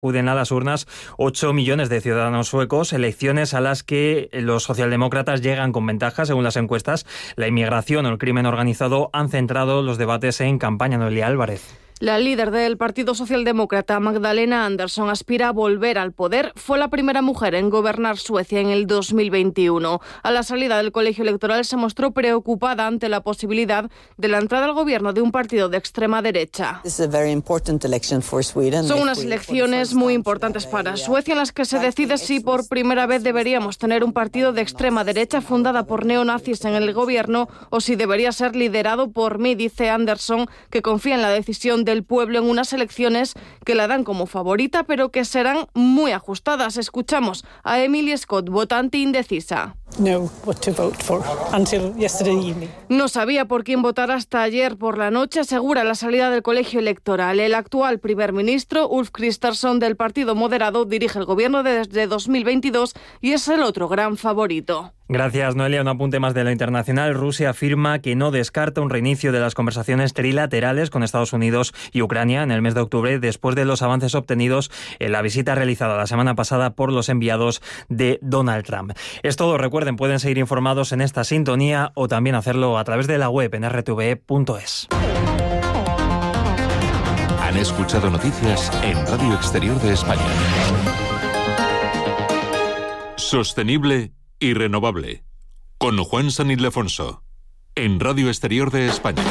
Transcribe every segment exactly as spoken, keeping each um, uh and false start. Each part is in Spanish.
Acuden a las urnas ocho millones de ciudadanos suecos, elecciones a las que los socialdemócratas llegan con ventaja según las encuestas. La inmigración o el crimen organizado han centrado los debates en campaña. Noelia Álvarez. La líder del Partido Socialdemócrata, Magdalena Andersson, aspira a volver al poder. Fue la primera mujer en gobernar Suecia en el dos mil veintiuno. A la salida del colegio electoral se mostró preocupada ante la posibilidad de la entrada al gobierno de un partido de extrema derecha. Son unas elecciones muy importantes para Suecia en las que se decide si por primera vez deberíamos tener un partido de extrema derecha fundada por neonazis en el gobierno o si debería ser liderado por mí, dice Andersson, que confía en la decisión de el pueblo en unas elecciones que la dan como favorita, pero que serán muy ajustadas. Escuchamos a Emily Scott, votante indecisa. No, what to vote for until yesterday evening. No sabía por quién votar hasta ayer por la noche, asegura la salida del colegio electoral. El actual primer ministro, Ulf Kristersson, del Partido Moderado, dirige el gobierno desde dos mil veintidós y es el otro gran favorito. Gracias, Noelia. Un apunte más de lo internacional. Rusia afirma que no descarta un reinicio de las conversaciones trilaterales con Estados Unidos y Ucrania en el mes de octubre, después de los avances obtenidos en la visita realizada la semana pasada por los enviados de Donald Trump. Es todo. Recuerden, pueden seguir informados en esta sintonía o también hacerlo a través de la web en erre te ve punto es. Han escuchado noticias en Radio Exterior de España. Sostenible y renovable, con Juan San Ildefonso, en Radio Exterior de España.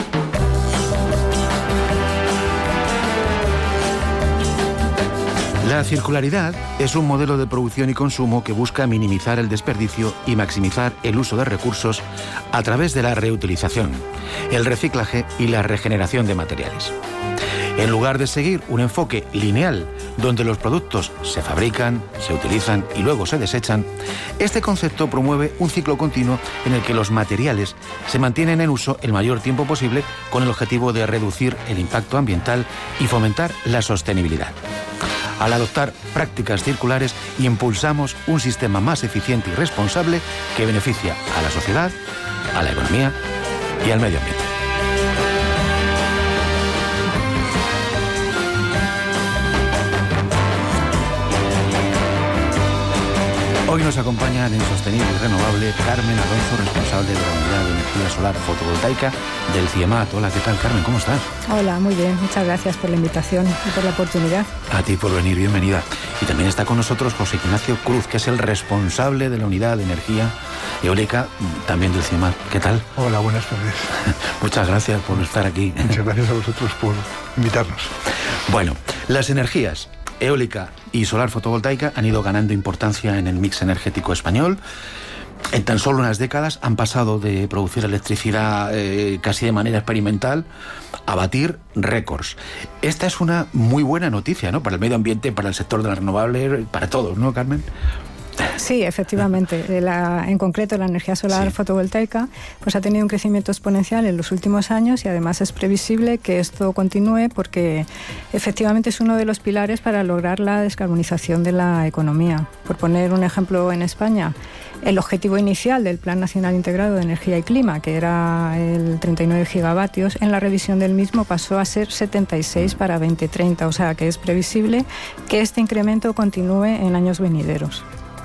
La circularidad es un modelo de producción y consumo que busca minimizar el desperdicio y maximizar el uso de recursos a través de la reutilización, el reciclaje y la regeneración de materiales. En lugar de seguir un enfoque lineal, donde los productos se fabrican, se utilizan y luego se desechan, este concepto promueve un ciclo continuo en el que los materiales se mantienen en uso el mayor tiempo posible con el objetivo de reducir el impacto ambiental y fomentar la sostenibilidad. Al adoptar prácticas circulares, impulsamos un sistema más eficiente y responsable que beneficia a la sociedad, a la economía y al medio ambiente. Hoy nos acompañan en Sostenible y Renovable Carmen Alonso, responsable de la Unidad de Energía Solar Fotovoltaica del CIEMAT. Hola, ¿qué tal, Carmen? ¿Cómo estás? Hola, muy bien. Muchas gracias por la invitación y por la oportunidad. A ti por venir, bienvenida. Y también está con nosotros José Ignacio Cruz, que es el responsable de la Unidad de Energía Eólica, también del CIEMAT. ¿Qué tal? Hola, buenas tardes. Muchas gracias por estar aquí. Muchas gracias a vosotros por invitarnos. Bueno, las energías eólica y solar fotovoltaica han ido ganando importancia en el mix energético español. En tan solo unas décadas han pasado de producir electricidad eh, casi de manera experimental a batir récords. Esta es una muy buena noticia, ¿no? Para el medio ambiente, para el sector de la renovable, para todos, ¿no, Carmen? Sí, efectivamente. La, en concreto, la energía solar sí. fotovoltaica pues ha tenido un crecimiento exponencial en los últimos años y además es previsible que esto continúe porque efectivamente es uno de los pilares para lograr la descarbonización de la economía. Por poner un ejemplo, en España, el objetivo inicial del Plan Nacional Integrado de Energía y Clima, que era el treinta y nueve gigavatios, en la revisión del mismo pasó a ser setenta y seis para veinte treinta, o sea que es previsible que este incremento continúe en años venideros.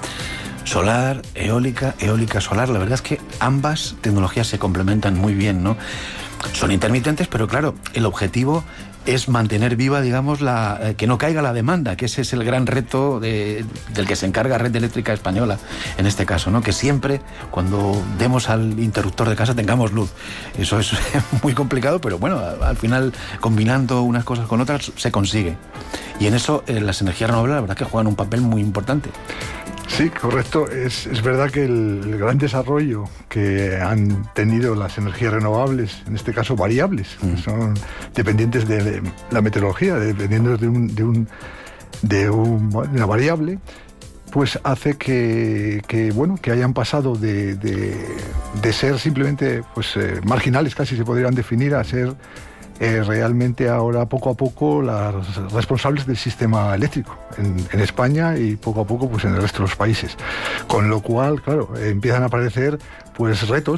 Solar, eólica, eólica, solar, la verdad es que ambas tecnologías se complementan muy bien, ¿no? Son intermitentes, pero claro, el objetivo es mantener viva, digamos, la eh, que no caiga la demanda, que ese es el gran reto de, del que se encarga Red Eléctrica Española, en este caso, ¿no? Que siempre, cuando demos al interruptor de casa, tengamos luz. Eso es muy complicado, pero bueno, al final, combinando unas cosas con otras, se consigue. Y en eso, eh, las energías renovables, la verdad es que juegan un papel muy importante. Sí, correcto. Es, es verdad que el, el gran desarrollo que han tenido las energías renovables, en este caso variables, mm. son dependientes de, de la meteorología, dependientes de, un, de, un, de, un, de una variable, pues hace que, que, bueno, que hayan pasado de, de, de ser simplemente pues, eh, marginales, casi se podrían definir, a ser Eh, realmente ahora poco a poco las responsables del sistema eléctrico en, en España y poco a poco pues en el resto de los países, con lo cual claro eh, empiezan a aparecer pues retos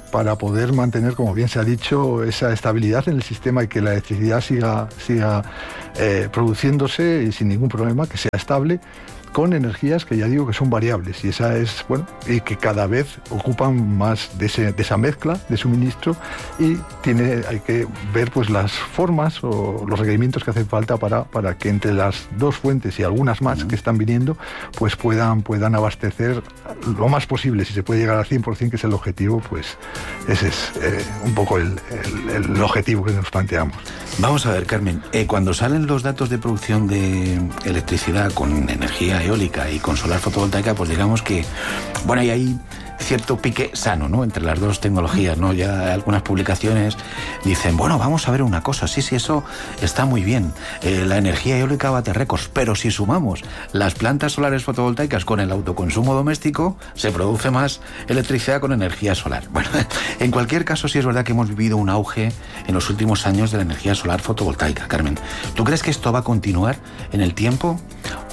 para poder mantener, como bien se ha dicho, esa estabilidad en el sistema y que la electricidad siga, siga eh, produciéndose y sin ningún problema, que sea estable, con energías que ya digo que son variables, y esa es, bueno, y que cada vez ocupan más de, ese, de esa mezcla de suministro, y tiene, hay que ver pues las formas o los requerimientos que hacen falta para, para que entre las dos fuentes y algunas más que están viniendo, pues puedan, puedan abastecer lo más posible. Si se puede llegar al cien por ciento, que es el objetivo, pues ese es eh, un poco el, el, el objetivo que nos planteamos. Vamos a ver, Carmen, eh, cuando salen los datos de producción de electricidad con energía eólica y con solar fotovoltaica, pues digamos que, bueno, hay ahí cierto pique sano, ¿no?, entre las dos tecnologías, ¿no? Ya algunas publicaciones dicen, bueno, vamos a ver una cosa, sí, sí, eso está muy bien, eh, la energía eólica bate récords, pero si sumamos las plantas solares fotovoltaicas con el autoconsumo doméstico, se produce más electricidad con energía solar. Bueno, en cualquier caso, sí es verdad que hemos vivido un auge en los últimos años de la energía solar fotovoltaica. Carmen, ¿tú crees que esto va a continuar en el tiempo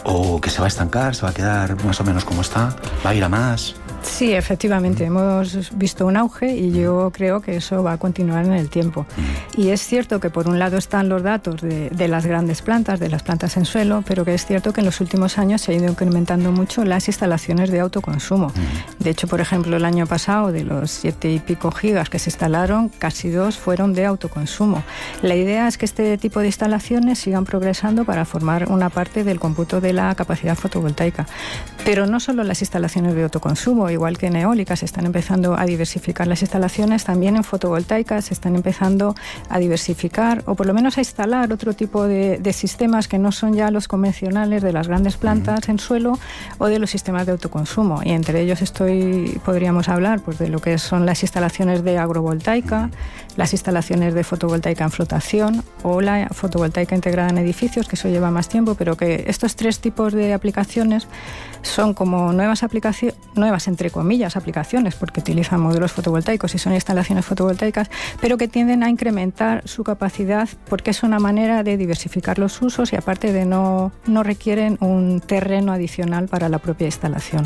o que se va a estancar, se va a quedar más o menos como está, va a ir a más? Sí, efectivamente, hemos visto un auge y yo creo que eso va a continuar en el tiempo. Y es cierto que por un lado están los datos de, de las grandes plantas, de las plantas en suelo, pero que es cierto que en los últimos años se ha ido incrementando mucho las instalaciones de autoconsumo. De hecho, por ejemplo, el año pasado, de los siete y pico gigas que se instalaron, casi dos fueron de autoconsumo. La idea es que este tipo de instalaciones sigan progresando para formar una parte del cómputo de la capacidad fotovoltaica. Pero no solo las instalaciones de autoconsumo, igual que en eólica se están empezando a diversificar las instalaciones, también en fotovoltaicas se están empezando a diversificar o por lo menos a instalar otro tipo de, de sistemas que no son ya los convencionales de las grandes plantas uh-huh. en suelo o de los sistemas de autoconsumo. Y entre ellos estoy podríamos hablar pues, de lo que son las instalaciones de agrovoltaica, las instalaciones de fotovoltaica en flotación o la fotovoltaica integrada en edificios, que eso lleva más tiempo, pero que estos tres tipos de aplicaciones son como nuevas aplicaciones, nuevas entre comillas aplicaciones, porque utilizan modelos fotovoltaicos y son instalaciones fotovoltaicas, pero que tienden a incrementar su capacidad porque es una manera de diversificar los usos y aparte de no, no requieren un terreno adicional para la propia instalación.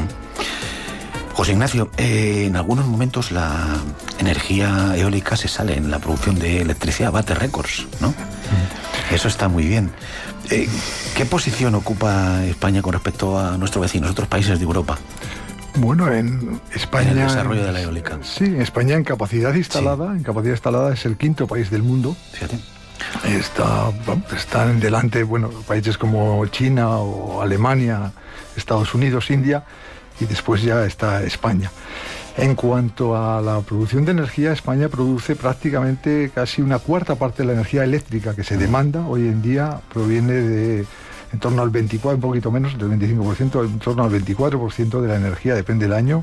Mm. José Ignacio, eh, en algunos momentos la energía eólica se sale en la producción de electricidad, bate récords, ¿no? Mm. Eso está muy bien. Eh, ¿Qué posición ocupa España con respecto a nuestros vecinos, otros países de Europa? Bueno, en España... En el desarrollo de la eólica. Sí, en España en capacidad instalada, sí. en capacidad instalada es el quinto país del mundo. Fíjate. Está, están delante, bueno, países como China o Alemania, Estados Unidos, India, y después ya está España. En cuanto a la producción de energía, España produce prácticamente casi una cuarta parte de la energía eléctrica que se demanda. Hoy en día proviene de en torno al veinticuatro, un poquito menos, del veinticinco por ciento, en torno al veinticuatro por ciento de la energía, depende del año,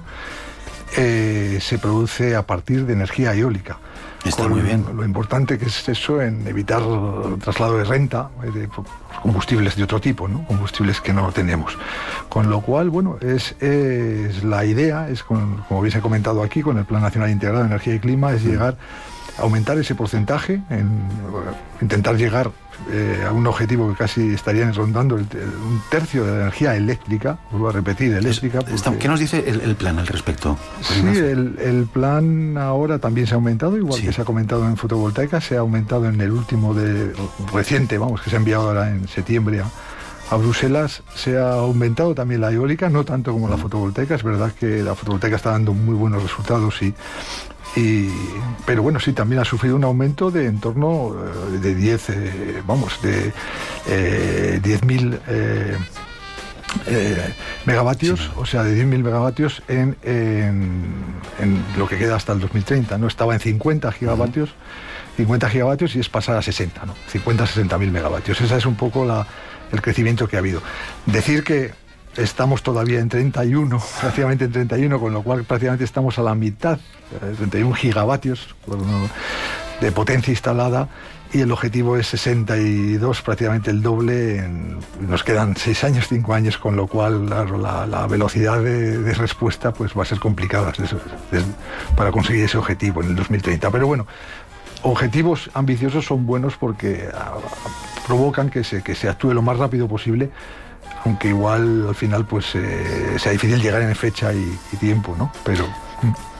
eh, se produce a partir de energía eólica. Está con muy bien. Lo importante que es eso en evitar traslado de renta de combustibles de otro tipo, ¿no? Combustibles que no tenemos. Con lo cual, bueno, es, es la idea, es con, como bien se ha comentado aquí, con el Plan Nacional Integrado de Energía y Clima, es llegar a aumentar ese porcentaje, en, intentar llegar eh, a un objetivo que casi estarían rondando el, el, un tercio de la energía eléctrica, vuelvo a repetir, eléctrica. Porque, ¿qué nos dice el, el plan al respecto? Sí, el, el plan ahora también se ha aumentado, igual sí. que se ha comentado en fotovoltaica, se ha aumentado en el último de reciente, vamos, que se ha enviado ahora en septiembre a, a Bruselas, se ha aumentado también la eólica, no tanto como la fotovoltaica, es verdad que la fotovoltaica está dando muy buenos resultados y Y, pero bueno, sí, también ha sufrido un aumento de en torno eh, de diez, eh, vamos, de eh, diez mil eh, eh, megavatios, sí, o sea, de diez mil megavatios en, en, en lo que queda hasta el dos mil treinta, ¿no? Estaba en cincuenta gigavatios, uh-huh. cincuenta gigavatios y es pasar a sesenta, ¿no? cincuenta a sesenta mil megavatios. Ese es un poco la, el crecimiento que ha habido. Decir que estamos todavía en treinta y uno, prácticamente en treinta y uno, con lo cual prácticamente estamos a la mitad, treinta y uno gigavatios de potencia instalada, y el objetivo es sesenta y dos, prácticamente el doble. En, nos quedan seis años, cinco años, con lo cual la, la, la velocidad de, de respuesta pues va a ser complicada para conseguir ese objetivo en el dos mil treinta. Pero bueno, objetivos ambiciosos son buenos porque a, provocan que se, que se actúe lo más rápido posible, aunque igual al final pues eh, sea difícil llegar en fecha y, y tiempo, ¿no? Pero...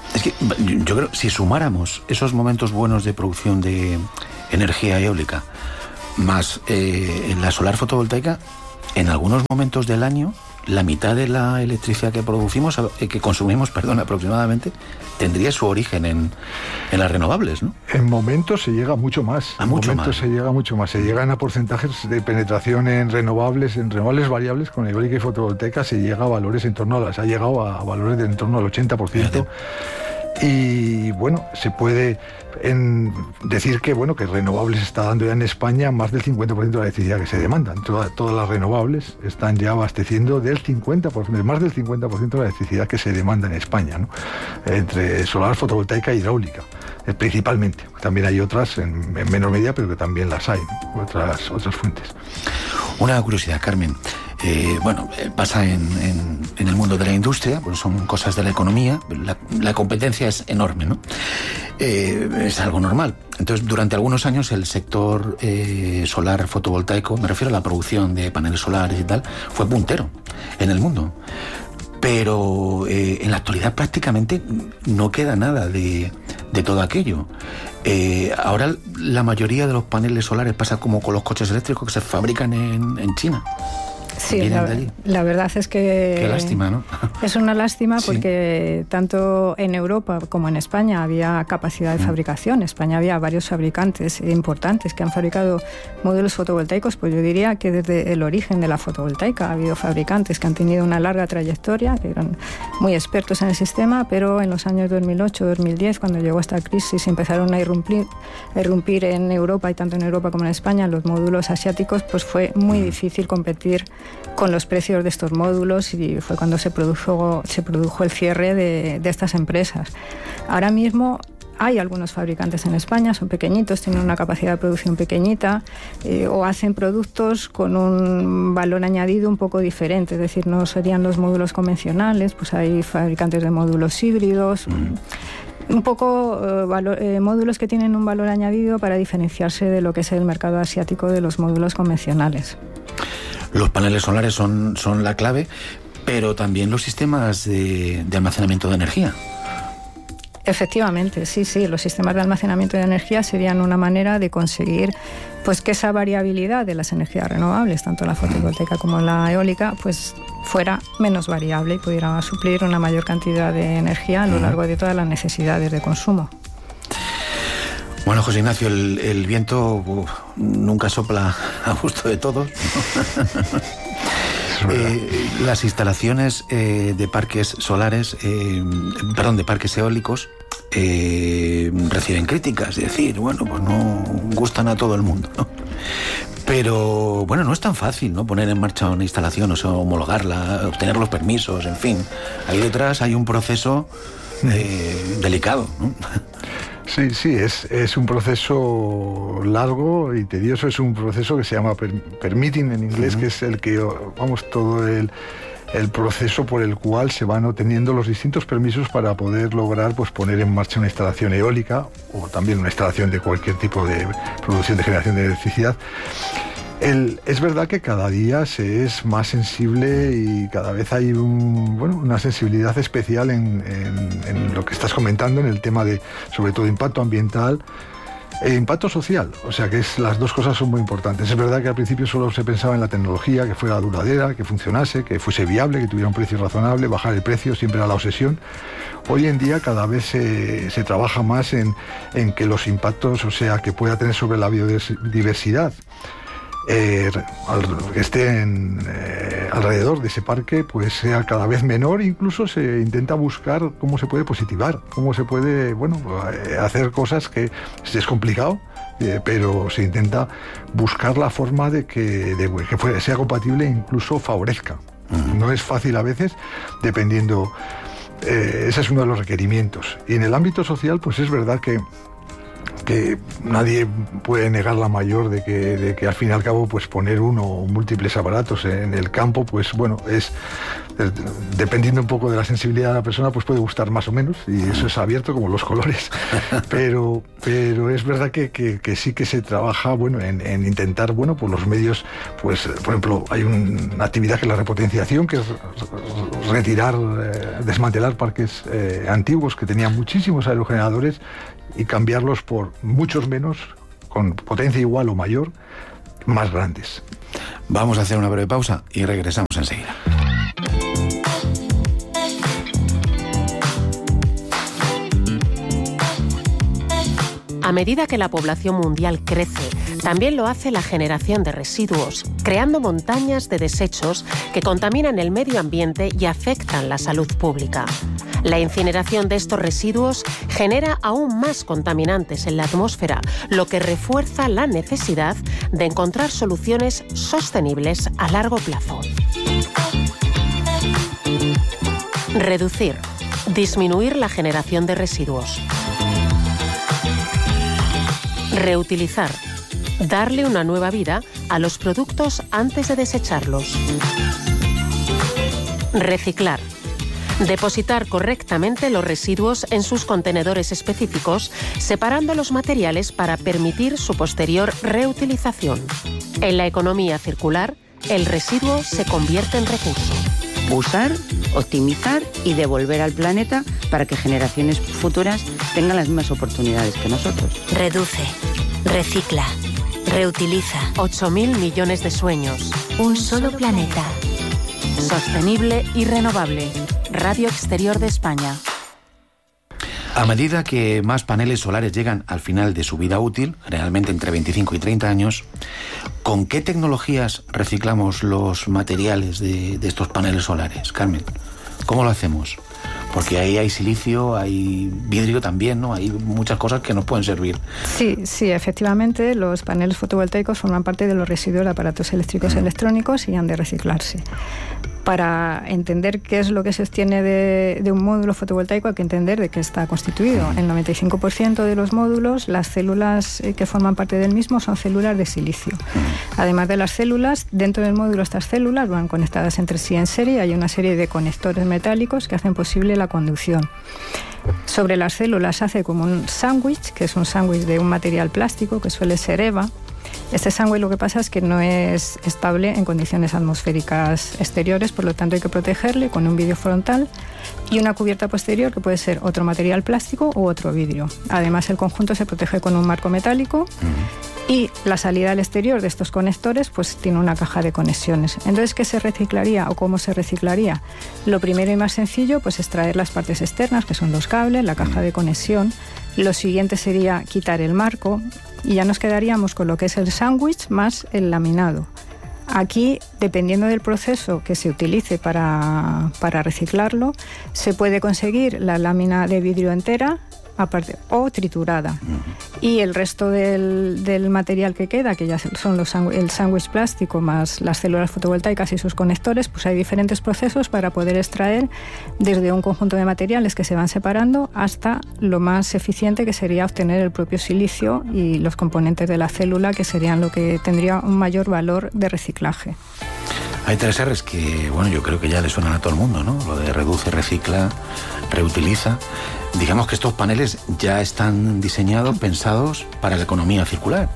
Es que yo creo, si sumáramos esos momentos buenos de producción de energía eólica más eh, la solar fotovoltaica, en algunos momentos del año la mitad de la electricidad que producimos, eh, que consumimos, perdón, aproximadamente, tendría su origen en, en las renovables, ¿no? En momentos se llega mucho más. A en mucho momentos más. se llega mucho más. Se llegan a porcentajes de penetración en renovables, en renovables variables, con eólica y fotovoltaica se llega a valores en torno a las, ha llegado a valores de en torno al ochenta por ciento. Y bueno, se puede en decir que bueno que renovables está dando ya en España más del cincuenta por ciento de la electricidad que se demanda. Toda, todas las renovables están ya abasteciendo del cincuenta por ciento, más del cincuenta por ciento de la electricidad que se demanda en España, ¿no? Entre solar, fotovoltaica e hidráulica, eh, principalmente. También hay otras en, en menor medida, pero que también las hay, ¿no? otras, otras fuentes. Una curiosidad, Carmen. Eh, bueno, pasa en, en, en el mundo de la industria, pues son cosas de la economía, la, la competencia es enorme, ¿no? Eh, es algo normal. Entonces, durante algunos años el sector eh, solar fotovoltaico, me refiero a la producción de paneles solares y tal, fue puntero en el mundo. Pero eh, en la actualidad prácticamente no queda nada de, de todo aquello. Eh, ahora la mayoría de los paneles solares pasa como con los coches eléctricos que se fabrican en, en China. Sí, la, la verdad es que... Qué lástima, ¿no? Es una lástima sí. porque tanto en Europa como en España había capacidad de fabricación. En España había varios fabricantes importantes que han fabricado módulos fotovoltaicos. Pues yo diría que desde el origen de la fotovoltaica ha habido fabricantes que han tenido una larga trayectoria, que eran muy expertos en el sistema, pero en los años dos mil ocho dos mil diez, cuando llegó esta crisis, empezaron a irrumpir, a irrumpir en Europa, y tanto en Europa como en España, los módulos asiáticos, pues fue muy difícil competir con los precios de estos módulos, y fue cuando se produjo, se produjo el cierre de, de estas empresas. Ahora mismo hay algunos fabricantes en España, son pequeñitos, tienen una capacidad de producción pequeñita, eh, o hacen productos con un valor añadido un poco diferente, es decir, no serían los módulos convencionales, pues hay fabricantes de módulos híbridos, mm. un poco eh, valor, eh, módulos que tienen un valor añadido para diferenciarse de lo que es el mercado asiático de los módulos convencionales. Los paneles solares son, son la clave, pero también los sistemas de, de almacenamiento de energía. Efectivamente, sí, sí. Los sistemas de almacenamiento de energía serían una manera de conseguir pues que esa variabilidad de las energías renovables, tanto la fotovoltaica como la eólica, pues fuera menos variable y pudiera suplir una mayor cantidad de energía a lo largo de todas las necesidades de consumo. Bueno, José Ignacio, el, el viento uf, nunca sopla a gusto de todos, ¿no? eh, las instalaciones eh, de parques solares, eh, perdón, de parques eólicos, eh, reciben críticas, es decir, bueno, pues no gustan a todo el mundo, ¿no? Pero, bueno, no es tan fácil, ¿no?, poner en marcha una instalación, o sea, homologarla, obtener los permisos, en fin. Ahí detrás hay un proceso eh, delicado, ¿no? Sí, sí, es, es un proceso largo y tedioso, es un proceso que se llama per, permitting en inglés, uh-huh. que es el que, vamos, todo el, el proceso por el cual se van obteniendo los distintos permisos para poder lograr pues poner en marcha una instalación eólica o también una instalación de cualquier tipo de producción de generación de electricidad. El, es verdad que cada día se es más sensible y cada vez hay un, bueno, una sensibilidad especial en, en, en lo que estás comentando, en el tema de, sobre todo, impacto ambiental e impacto social. O sea que es, las dos cosas son muy importantes. Es verdad que al principio solo se pensaba en la tecnología, que fuera duradera, que funcionase, que fuese viable, que tuviera un precio razonable, bajar el precio siempre era la obsesión. Hoy en día cada vez se, se trabaja más en, en que los impactos, o sea, que pueda tener sobre la biodiversidad, Eh, al, que esté en, eh, alrededor de ese parque, pues sea cada vez menor. Incluso se intenta buscar cómo se puede positivar, cómo se puede, bueno, eh, hacer cosas que es complicado, eh, pero se intenta buscar la forma de que, de, que fue, sea compatible e incluso favorezca. Uh-huh. No es fácil a veces, dependiendo, eh, ese es uno de los requerimientos. Y en el ámbito social, pues es verdad que que nadie puede negar la mayor de que, de que al fin y al cabo pues poner uno o múltiples aparatos en el campo, pues bueno, es, es dependiendo un poco de la sensibilidad de la persona, pues puede gustar más o menos, y eso es abierto como los colores, pero, pero es verdad que, que, que sí que se trabaja, bueno, en, en intentar, bueno, pues los medios, pues por ejemplo hay un, una actividad que es la repotenciación, que es retirar, eh, desmantelar parques eh, antiguos que tenían muchísimos aerogeneradores y cambiarlos por muchos menos, con potencia igual o mayor, más grandes. Vamos a hacer una breve pausa y regresamos enseguida. A medida que la población mundial crece, también lo hace la generación de residuos, creando montañas de desechos que contaminan el medio ambiente y afectan la salud pública. La incineración de estos residuos genera aún más contaminantes en la atmósfera, lo que refuerza la necesidad de encontrar soluciones sostenibles a largo plazo. Reducir, disminuir la generación de residuos. Reutilizar, darle una nueva vida a los productos antes de desecharlos. Reciclar, depositar correctamente los residuos en sus contenedores específicos, separando los materiales para permitir su posterior reutilización. En la economía circular, el residuo se convierte en recurso. Usar, optimizar y devolver al planeta para que generaciones futuras tengan las mismas oportunidades que nosotros. Reduce, recicla, reutiliza. ocho mil millones de sueños. Un solo planeta. Sostenible y renovable. Radio Exterior de España. A medida que más paneles solares llegan al final de su vida útil, generalmente entre veinticinco y treinta años, ¿con qué tecnologías reciclamos los materiales de, de estos paneles solares, Carmen? ¿Cómo lo hacemos? Porque ahí hay silicio, hay vidrio también, ¿no? Hay muchas cosas que nos pueden servir. Sí, sí, efectivamente, los paneles fotovoltaicos forman parte de los residuos de aparatos eléctricos y electrónicos y han de reciclarse. Para entender qué es lo que se obtiene de, de un módulo fotovoltaico hay que entender de qué está constituido. El noventa y cinco por ciento de los módulos, las células que forman parte del mismo son células de silicio. Además de las células, dentro del módulo estas células van conectadas entre sí en serie. Hay una serie de conectores metálicos que hacen posible la conducción. Sobre las células se hace como un sándwich, que es un sándwich de un material plástico que suele ser EVA. Este sándwich lo que pasa es que no es estable en condiciones atmosféricas exteriores, por lo tanto hay que protegerle con un vidrio frontal y una cubierta posterior que puede ser otro material plástico u otro vidrio. Además el conjunto se protege con un marco metálico y la salida al exterior de estos conectores pues tiene una caja de conexiones. Entonces, ¿qué se reciclaría o cómo se reciclaría? Lo primero y más sencillo pues es traer las partes externas, que son los cables, la caja de conexión. Lo siguiente sería quitar el marco y ya nos quedaríamos con lo que es el sándwich más el laminado. Aquí, dependiendo del proceso que se utilice para, para reciclarlo, se puede conseguir la lámina de vidrio entera aparte, o triturada. Y el resto del, del material que queda, que ya son los, el sándwich plástico más las células fotovoltaicas y sus conectores, pues hay diferentes procesos para poder extraer desde un conjunto de materiales que se van separando hasta lo más eficiente, que sería obtener el propio silicio y los componentes de la célula, que serían lo que tendría un mayor valor de reciclaje. Hay tres R's que, bueno, yo creo que ya le suenan a todo el mundo, ¿no? Lo de reduce, recicla, reutiliza. Digamos que estos paneles ya están diseñados, pensados para la economía circular.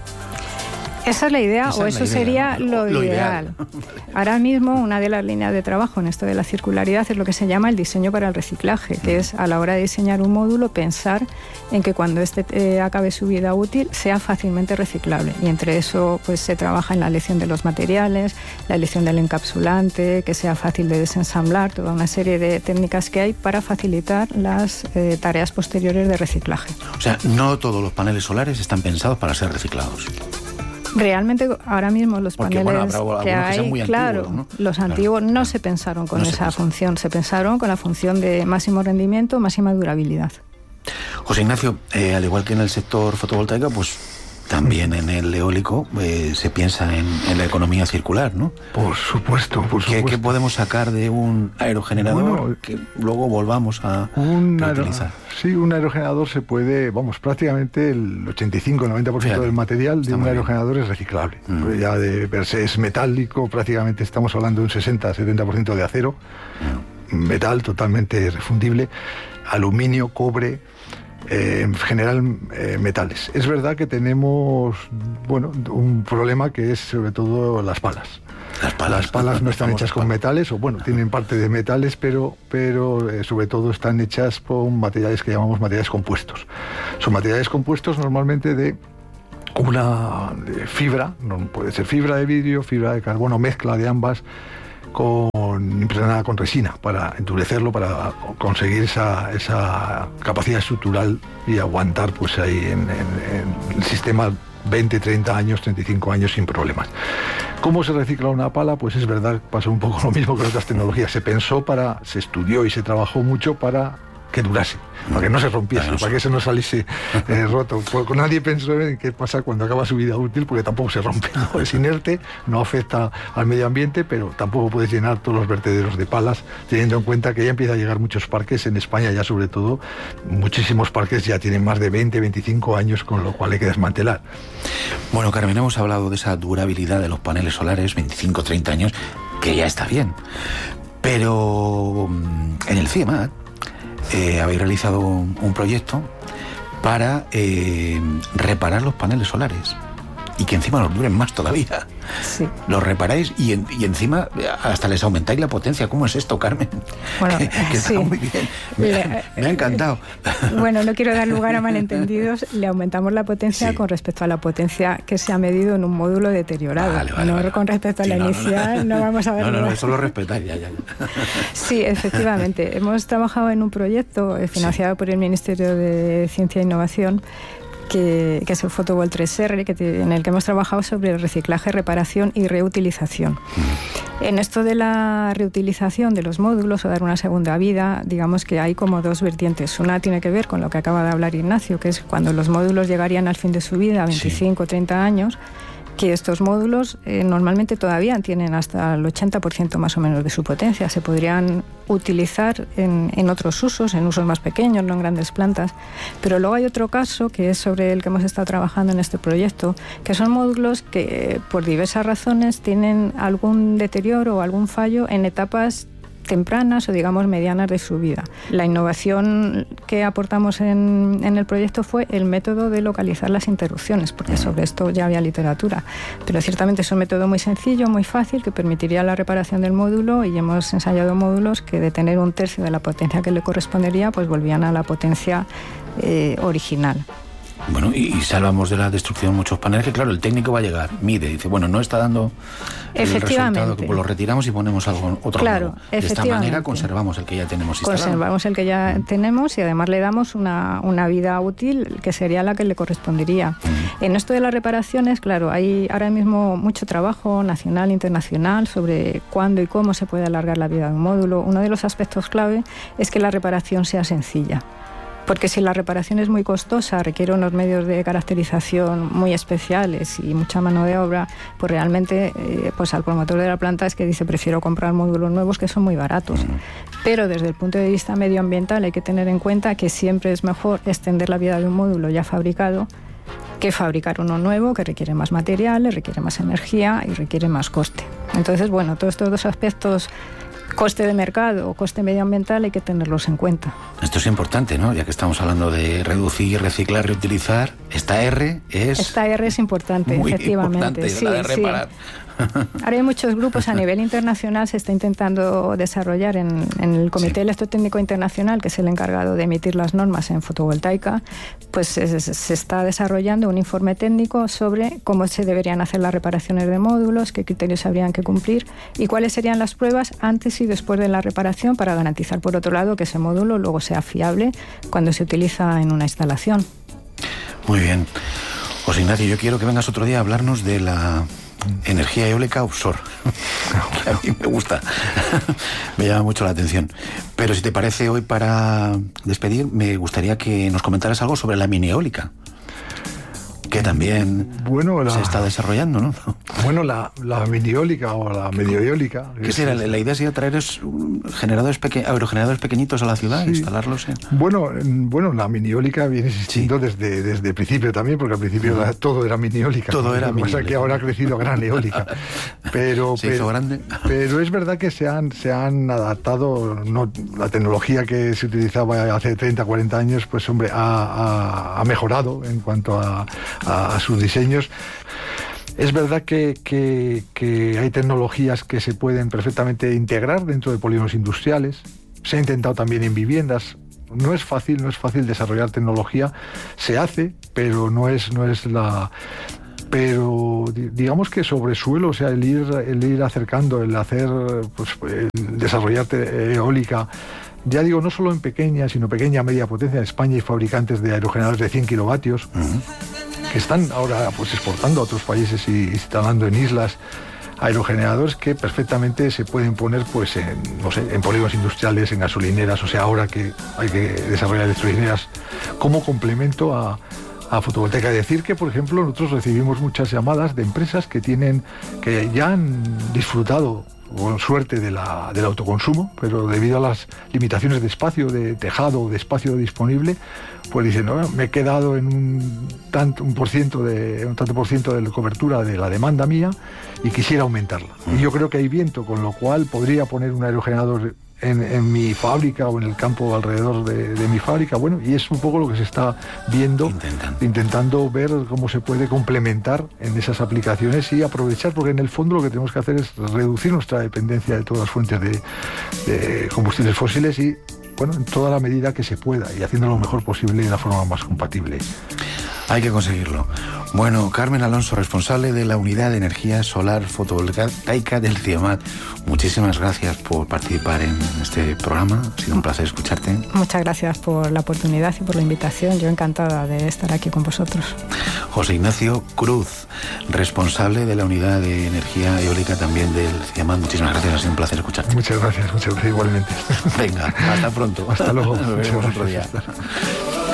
Esa es la idea, Esa o eso idea, sería ¿no? lo, lo ideal. ideal. Ahora mismo, una de las líneas de trabajo en esto de la circularidad es lo que se llama el diseño para el reciclaje, que es a la hora de diseñar un módulo pensar en que cuando este eh, acabe su vida útil sea fácilmente reciclable. Y entre eso pues se trabaja en la elección de los materiales, la elección del encapsulante, que sea fácil de desensamblar, toda una serie de técnicas que hay para facilitar las eh, tareas posteriores de reciclaje. O sea, no todos los paneles solares están pensados para ser reciclados. Realmente ahora mismo los Porque, paneles bueno, que hay, que muy claro, antiguos, ¿no? los claro. antiguos no se pensaron con no esa se función, se pensaron con la función de máximo rendimiento, máxima durabilidad. José Ignacio, eh, al igual que en el sector fotovoltaico, pues también en el eólico eh, se piensa en, en la economía circular, ¿no? Por supuesto, por ¿Qué, supuesto. ¿Qué podemos sacar de un aerogenerador bueno, que luego volvamos a un reutilizar? Aero, sí, un aerogenerador se puede, vamos, prácticamente el ochenta y cinco noventa por ciento Fíjate, del material de un aerogenerador bien. es reciclable. Mm. Ya de per se es metálico, prácticamente estamos hablando de un sesenta setenta por ciento de acero, mm. metal totalmente refundible, aluminio, cobre. eh, en general eh, metales. Es verdad que tenemos, bueno, un problema que es sobre todo las palas. Las palas, las palas no están hechas con metales, o bueno, tienen parte de metales, pero, pero eh, sobre todo están hechas con materiales que llamamos materiales compuestos. Son materiales compuestos normalmente de una de fibra, no puede ser fibra de vidrio, fibra de carbono, mezcla de ambas, con impregnada con resina para endurecerlo, para conseguir esa, esa capacidad estructural y aguantar pues ahí en, en, en el sistema veinte, treinta años, treinta y cinco años sin problemas. ¿Cómo se recicla una pala? Pues es verdad, pasó un poco lo mismo que otras tecnologías. Se pensó para, se estudió y se trabajó mucho para que durase, para que no se rompiese, para, para que eso no saliese eh, roto. Pues nadie pensó en qué pasa cuando acaba su vida útil, porque tampoco se rompe, ¿no? Es inerte, no afecta al medio ambiente, pero tampoco puedes llenar todos los vertederos de palas, teniendo en cuenta que ya empieza a llegar muchos parques en España, ya sobre todo, muchísimos parques ya tienen más de veinte, veinticinco años, con lo cual hay que desmantelar. Bueno, Carmen, hemos hablado de esa durabilidad de los paneles solares, veinticinco, treinta años, que ya está bien. Pero en el CIEMAT Eh, habéis realizado un, un proyecto para eh, reparar los paneles solares y que encima los duren más todavía. Sí. Los reparáis y, en, y encima hasta les aumentáis la potencia. ¿Cómo es esto, Carmen? Bueno, que, que sí. está muy bien. Me, Le, me ha encantado. Bueno, no quiero dar lugar a malentendidos. Le aumentamos la potencia sí. con respecto a la potencia que se ha medido en un módulo deteriorado. Vale, vale, no vale. Con respecto a sí, la no, inicial, no, no. no vamos a ver. No, no, no, eso lo respetáis ya, ya. Sí, efectivamente. Hemos trabajado en un proyecto financiado sí. por el Ministerio de Ciencia e Innovación, Que, que es el Photowall tres R, que te, en el que hemos trabajado sobre el reciclaje, reparación y reutilización. Mm. En esto de la reutilización de los módulos o dar una segunda vida, digamos que hay como dos vertientes. Una tiene que ver con lo que acaba de hablar Ignacio, que es cuando los módulos llegarían al fin de su vida, veinticinco, sí. treinta años, que estos módulos eh, normalmente todavía tienen hasta el ochenta por ciento más o menos de su potencia. Se podrían utilizar en, en otros usos, en usos más pequeños, no en grandes plantas. Pero luego hay otro caso, que es sobre el que hemos estado trabajando en este proyecto, que son módulos que por diversas razones tienen algún deterioro o algún fallo en etapas tempranas o digamos medianas de su vida. La innovación que aportamos en, en el proyecto fue el método de localizar las interrupciones, porque sobre esto ya había literatura, pero ciertamente es un método muy sencillo, muy fácil, que permitiría la reparación del módulo, y hemos ensayado módulos que de tener un tercio de la potencia que le correspondería, pues volvían a la potencia eh, original. Bueno, y, y salvamos de la destrucción muchos paneles, que claro, el técnico va a llegar, mide, dice, bueno, no está dando el resultado, que pues lo retiramos y ponemos algo otro claro, nuevo. De esta manera conservamos el que ya tenemos instalado. Conservamos el que ya mm. tenemos y además le damos una, una vida útil que sería la que le correspondería. Mm. En esto de las reparaciones, claro, hay ahora mismo mucho trabajo nacional e internacional sobre cuándo y cómo se puede alargar la vida de un módulo. Uno de los aspectos clave es que la reparación sea sencilla. Porque si la reparación es muy costosa, requiere unos medios de caracterización muy especiales y mucha mano de obra, pues realmente eh, pues al promotor de la planta es que dice, prefiero comprar módulos nuevos que son muy baratos. Pero desde el punto de vista medioambiental hay que tener en cuenta que siempre es mejor extender la vida de un módulo ya fabricado que fabricar uno nuevo, que requiere más materiales, requiere más energía y requiere más coste. Entonces, bueno, todos estos dos aspectos, coste de mercado o coste medioambiental, hay que tenerlos en cuenta. Esto es importante, ¿no? Ya que estamos hablando de reducir, reciclar, reutilizar, esta R es... Esta R es importante, muy efectivamente. Importante, sí, la de reparar. Sí. Ahora hay muchos grupos a nivel internacional, se está intentando desarrollar en, en el Comité sí. Electrotécnico Internacional, que es el encargado de emitir las normas en fotovoltaica, pues se, se está desarrollando un informe técnico sobre cómo se deberían hacer las reparaciones de módulos, qué criterios habrían que cumplir y cuáles serían las pruebas antes y después de la reparación para garantizar, por otro lado, que ese módulo luego sea fiable cuando se utiliza en una instalación. Muy bien. José Ignacio, yo quiero que vengas otro día a hablarnos de la energía eólica offshore. A mí me gusta, me llama mucho la atención. Pero si te parece, hoy para despedir me gustaría que nos comentaras algo sobre la mini eólica. que también bueno, la, se está desarrollando, ¿no? Bueno, la, la mini eólica o la medio eólica. ¿Qué será? La, la idea sería traer es, generadores peque, aerogeneradores pequeñitos a la ciudad, sí. instalarlos en... Bueno, bueno, la mini eólica viene existiendo sí. desde, desde el principio también, porque al principio uh-huh. era, todo era mini eólica. Todo era mini eólica. Lo que pasa es que ahora ha crecido gran eólica. Pero, se pero, hizo grande. Pero es verdad que se han, se han adaptado, no, la tecnología que se utilizaba hace treinta, cuarenta años, pues hombre, ha, ha, ha mejorado en cuanto a, a, a sus diseños. Es verdad que, que, que hay tecnologías que se pueden perfectamente integrar dentro de polígonos industriales. Se ha intentado también en viviendas. No es fácil, no es fácil desarrollar tecnología. Se hace, pero no es, no es la... Pero digamos que sobre suelo, o sea, el ir, el ir acercando, el hacer, pues, el desarrollar eólica, ya digo, no solo en pequeña, sino pequeña, media potencia. En España hay fabricantes de aerogeneradores de cien kilovatios uh-huh. que están ahora pues exportando a otros países y instalando en islas aerogeneradores que perfectamente se pueden poner pues en, no sé, en polígonos industriales, en gasolineras, o sea, ahora que hay que desarrollar electrolineras como complemento a a fotovoltaica. Decir que, por ejemplo, nosotros recibimos muchas llamadas de empresas que tienen, que ya han disfrutado con suerte de la, del autoconsumo, pero debido a las limitaciones de espacio, de tejado, de espacio disponible, pues dicen, no, me he quedado en un tanto un por ciento de un tanto por ciento de la cobertura de la demanda mía y quisiera aumentarla. Mm. Y yo creo que hay viento, con lo cual podría poner un aerogenerador En, en mi fábrica o en el campo alrededor de, de mi fábrica, bueno, y es un poco lo que se está viendo, intentando. intentando ver cómo se puede complementar en esas aplicaciones y aprovechar, porque en el fondo lo que tenemos que hacer es reducir nuestra dependencia de todas las fuentes de, de combustibles fósiles y, bueno, en toda la medida que se pueda y haciendo lo mejor posible de la forma más compatible. Hay que conseguirlo. Bueno, Carmen Alonso, responsable de la Unidad de Energía Solar Fotovoltaica del CIEMAT, muchísimas gracias por participar en este programa. Ha sido un placer escucharte. Muchas gracias por la oportunidad y por la invitación. Yo encantada de estar aquí con vosotros. José Ignacio Cruz, responsable de la Unidad de Energía Eólica también del CIEMAT. Muchísimas gracias, ha sido un placer escucharte. Muchas gracias, muchas gracias igualmente. Venga, hasta pronto. Hasta luego. Nos vemos otro día.